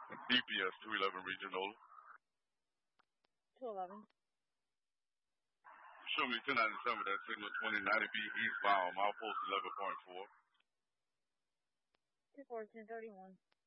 DPS 211 Regional. 211. Show me 1097, that signal 2090B eastbound, milepost 11.4. 21431.